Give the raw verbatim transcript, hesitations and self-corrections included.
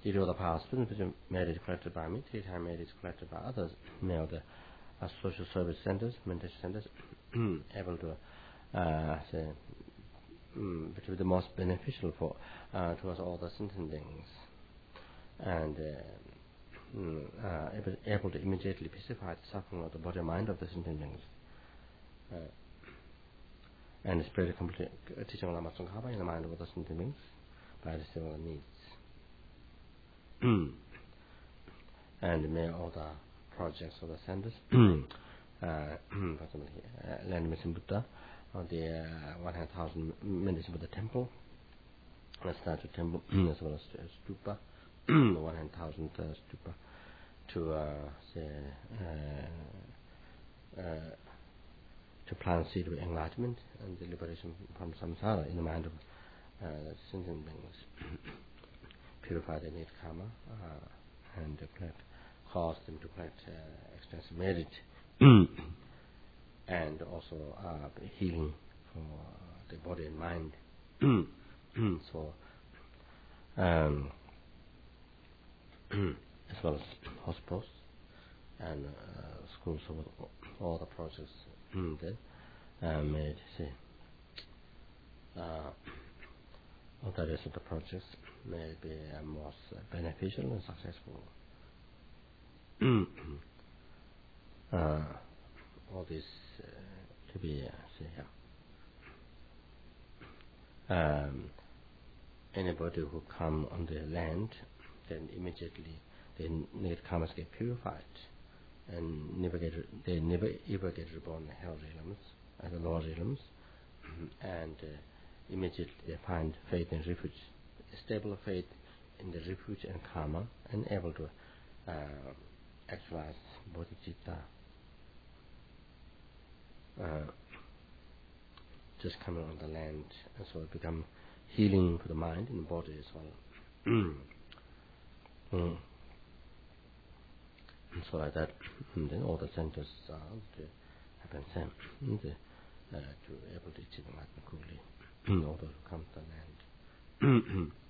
Due to the power students, which made it collected by me, tea time made it collected by others, now the uh, social service centers, mentation centers, able to uh, say, um, which will be the most beneficial for uh, towards all the sentendings, and uh, mm, uh, able, able to immediately pacify the suffering of the body and mind of the sentendings. Uh, and spread a complete uh, teaching of Lama Tsongkhapa in the mind of the sentendings by the similar needs. And may all the projects of the centers, uh, uh, Land Mission Buddha, on the uh, one hundred thousand Meditation Buddha temple, a statue temple, as well as uh, stupa, one hundred thousand uh, stupa, to uh, say, uh, uh, to plant seed of enlightenment and the liberation from samsara in the mind of uh, sentient beings, purify their need karma, uh, and uh, collect, cause them to collect uh, extensive merit, and also uh, healing for uh, the body and mind. So, um, as well as hospitals and uh, schools, of all the projects that uh, made, see, uh, all the rest of the projects may be uh, most uh, beneficial and successful. uh, all this uh, to be, uh, see here. Um, anybody who come on the land, then immediately their need karmas get purified, and never get they never ever get reborn in hell realms, as the lower realms, and uh, immediately they find faith and refuge, stable faith in the refuge and karma, and able to uh, actualize bodhicitta. Uh, just coming on the land, and so it become healing for the mind and body as well. mm. And so like that, and then all the centers are to happen same, and the, uh, to able to achieve enlightenment quickly, in order to come to the land.